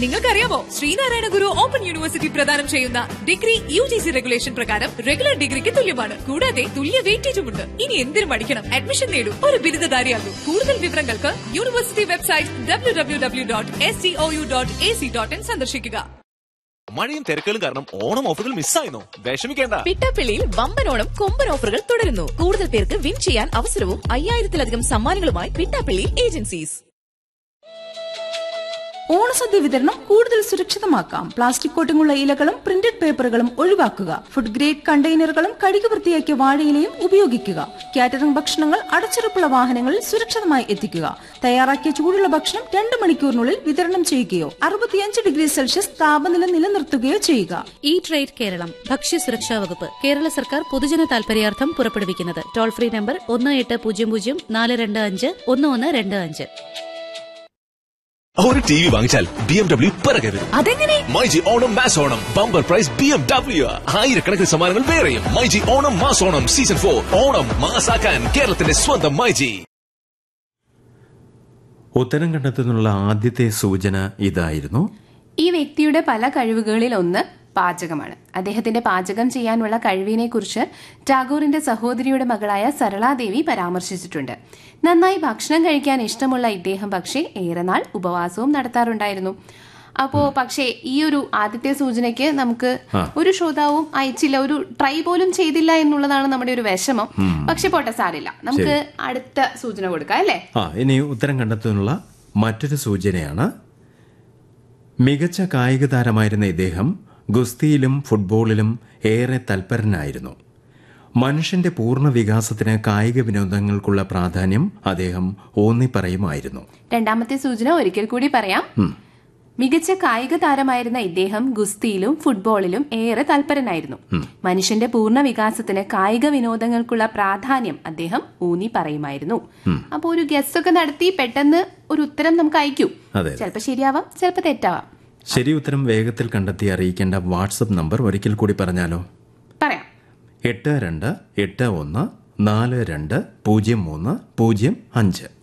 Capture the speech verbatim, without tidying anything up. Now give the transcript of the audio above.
നിങ്ങൾക്കറിയാമോ ശ്രീനാരായണ ഗുരു open university പ്രദാനം ചെയ്യുന്ന degree U G C regulation പ്രകാരം റെഗുലർ ഡിഗ്രിക്ക് തുല്യമാണ്. കൂടാതെ തുല്യ വെയിറ്റേജുമുണ്ട്. ഇനി എന്തിനും പഠിക്കണം, അഡ്മിഷൻ നേടൂ, ഒരു ബിരുദധാരിയാകൂ. കൂടുതൽ വിവരങ്ങൾക്ക് university website W W W dot S C O U dot A C dot in സന്ദർശിക്കുക. മഴയും തിരക്കുകളും കാരണം ഓണം ഓഫറുകൾ മിസ്സായിരുന്നു. വിഷമിക്കേണ്ട. പിട്ടാപ്പിള്ളിയിൽ വമ്പൻ ഓണം കൊമ്പൻ ഓഫറുകൾ തുടരുന്നു. കൂടുതൽ പേർക്ക് വിൻ ചെയ്യാൻ അവസരവും അയ്യായിരത്തിലധികം സമ്മാനങ്ങളുമായി പിട്ടാപ്പിള്ളി ഏജൻസീസ്. ഓണസദ്യ വിതരണം കൂടുതൽ സുരക്ഷിതമാക്കാം. പ്ലാസ്റ്റിക് കോട്ടിങ്ങുള്ള ഇലകളും പ്രിന്റഡ് പേപ്പറുകളും ഒഴിവാക്കുക. ഫുഡ് ഗ്രേഡ് കണ്ടെയ്നറുകളും കഴുകി വൃത്തിയാക്കിയ വാഴയിലയും ഉപയോഗിക്കുക. കാറ്ററിംഗ് ഭക്ഷണങ്ങൾ അടച്ചുറപ്പുള്ള വാഹനങ്ങളിൽ സുരക്ഷിതമായി എത്തിക്കുക. തയ്യാറാക്കിയ ചൂടുള്ള ഭക്ഷണം രണ്ട് മണിക്കൂറിനുള്ളിൽ വിതരണം ചെയ്യുകയോ അറുപത്തിയഞ്ച് ഡിഗ്രി സെൽഷ്യസ് താപനില നിലനിർത്തുകയോ ചെയ്യുക. ഈ ട്രേഡ് കേരളം ഭക്ഷ്യസുരക്ഷാ വകുപ്പ് കേരള സർക്കാർ പൊതുജന താൽപര്യാർത്ഥം പുറപ്പെടുവിക്കുന്നത്. ടോൾ ഫ്രീ നമ്പർ ഒന്ന് എട്ട് പൂജ്യം പൂജ്യം നാല് രണ്ട് അഞ്ച് ഒന്ന് ഒന്ന് രണ്ട് അഞ്ച്. ഒരു ടി വി വാങ്ങിച്ചാൽ ബി എം ഡബ്ല്യു പിറകരുത്. അതെങ്ങനെ? MyG Onam mass Onam bumper prize B M W. ആയിരക്കണക്കിന് സമ്മാനങ്ങൾ വേറെയും. MyG Onam mass Onam season four. Onam മാസാക്കാൻ കേരളത്തിന്റെ സ്വന്തം മൈജി. ഉത്തരം കണ്ടെത്തുന്നുള്ള ആദ്യത്തെ സൂചന ഇതായിരുന്നു. ഈ വ്യക്തിയുടെ പല കഴിവുകളിൽ ഒന്ന് പാചകമാണ്. അദ്ദേഹത്തിന്റെ പാചകം ചെയ്യാനുള്ള കഴിവിനെ കുറിച്ച് ടാഗോറിന്റെ സഹോദരിയുടെ മകളായ സരളാദേവി പരാമർശിച്ചിട്ടുണ്ട്. നന്നായി ഭക്ഷണം കഴിക്കാൻ ഇഷ്ടമുള്ള ഇദ്ദേഹം പക്ഷേ ഏറെ നാൾ ഉപവാസവും നടത്താറുണ്ടായിരുന്നു. അപ്പോ പക്ഷേ ഈ ഒരു ആദ്യത്തെ സൂചനയ്ക്ക് നമുക്ക് ഒരു ശ്രോതാവും അയച്ചില്ല, ഒരു ട്രൈ പോലും ചെയ്തില്ല എന്നുള്ളതാണ് നമ്മുടെ ഒരു വിഷമം. പക്ഷെ പോട്ടെ, സാരില്ല, നമുക്ക് അടുത്ത സൂചന കൊടുക്കാം അല്ലേ? ആ ഇനി ഉത്തരം കണ്ടെത്തുന്നുള്ള മറ്റൊരു സൂചനയാണ്. മികച്ച കായിക താരമായിരുന്ന ഇദ്ദേഹം ഗുസ്തിയിലും ഫുട്ബോളിലും ഏറെ തൽപരനായിരുന്നു. മനുഷ്യന്റെ പൂർണ്ണ വികാസത്തിന് കായിക വിനോദങ്ങൾക്കുള്ള പ്രാധാന്യം അദ്ദേഹം ഊന്നിപ്പറയുമായിരുന്നു. രണ്ടാമത്തെ സൂചന ഒരിക്കൽ കൂടി പറയാം. മികച്ച കായിക താരമായിരുന്ന ഇദ്ദേഹം ഗുസ്തിയിലും ഫുട്ബോളിലും ഏറെ തൽപരനായിരുന്നു. മനുഷ്യന്റെ പൂർണ്ണ വികാസത്തിന് കായിക വിനോദങ്ങൾക്കുള്ള പ്രാധാന്യം അദ്ദേഹം ഊന്നി പറയുമായിരുന്നു. അപ്പൊ ഒരു ഗസ് ഒക്കെ നടത്തി പെട്ടെന്ന് ഒരു ഉത്തരം നമുക്ക് അയക്കൂ. ചിലപ്പോ ശരിയാവാം, ചിലപ്പോ തെറ്റാവാം. ശരി ഉത്തരം വേഗത്തിൽ കണ്ടെത്തി അറിയിക്കേണ്ട വാട്സപ്പ് നമ്പർ ഒരിക്കൽ കൂടി പറഞ്ഞാലോ? പറയാം. എട്ട് രണ്ട് എട്ട് ഒന്ന് നാല് രണ്ട് പൂജ്യം മൂന്ന് പൂജ്യം അഞ്ച്.